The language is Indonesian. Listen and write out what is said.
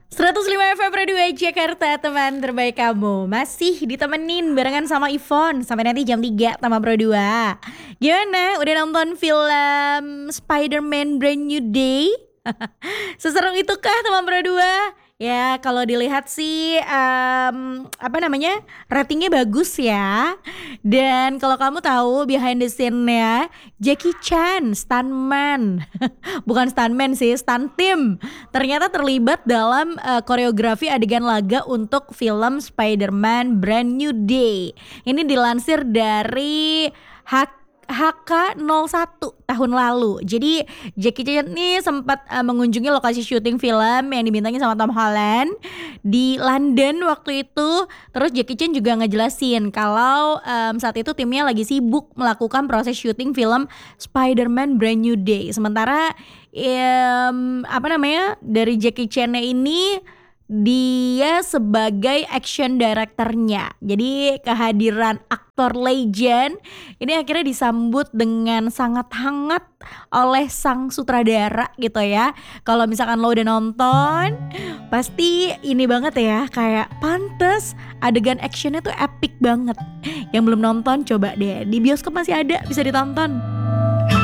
105 FM Radio Jakarta, teman terbaik kamu. Masih ditemenin barengan sama Ivon sampai nanti jam 3 sama Pro 2. Gimana? Udah nonton film Spider-Man Brand New Day? Seseru itu kah teman Pro 2? Ya kalau dilihat sih ratingnya bagus ya. Dan kalau kamu tahu behind the scene-nya, Jackie Chan stuntman bukan stuntman sih, stunt team ternyata terlibat dalam koreografi adegan laga untuk film Spider-Man Brand New Day. Ini dilansir dari HK01 tahun lalu. Jadi Jackie Chan ini sempat mengunjungi lokasi syuting film yang dibintangi sama Tom Holland di London waktu itu. Terus Jackie Chan juga ngejelasin kalau saat itu timnya lagi sibuk melakukan proses syuting film Spider-Man Brand New Day. Sementara dari Jackie Chan ini dia sebagai action directornya. Jadi kehadiran aktor legend ini akhirnya disambut dengan sangat hangat oleh sang sutradara gitu ya. Kalau misalkan lo udah nonton, pasti ini banget ya, kayak pantes adegan actionnya tuh epic banget. Yang belum nonton coba deh, di bioskop masih ada, bisa ditonton.